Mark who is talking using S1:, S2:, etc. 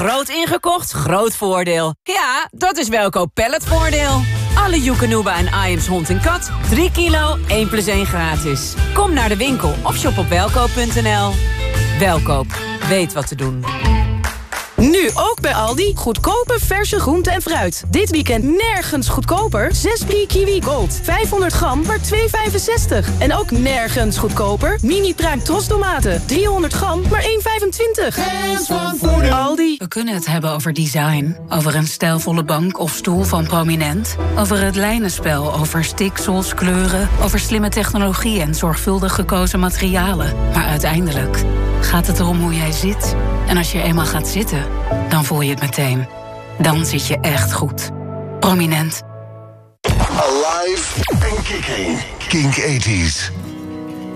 S1: Groot ingekocht, groot voordeel. Ja, dat is Welkoop Palletvoordeel. Alle Joekanuba en Iams hond en kat. 3 kilo, 1 + 1 gratis. Kom naar de winkel of shop op welkoop.nl. Welkoop, weet wat te doen.
S2: Nu ook bij Aldi. Goedkope verse groente en fruit. Dit weekend nergens goedkoper. 6 kiwi gold. 500 gram, maar 2,65. En ook nergens goedkoper. Mini Praak Trostomaten. 300 gram, maar 1,25.
S3: Hands van Voordeel.
S2: Aldi.
S4: We kunnen het hebben over design. Over een stijlvolle bank of stoel van Prominent. Over het lijnenspel, over stiksels, kleuren. Over slimme technologie en zorgvuldig gekozen materialen. Maar uiteindelijk gaat het erom hoe jij zit. En als je eenmaal gaat zitten, dan voel je het meteen. Dan zit je echt goed. Prominent.
S5: Alive and kicking. Kink 80s.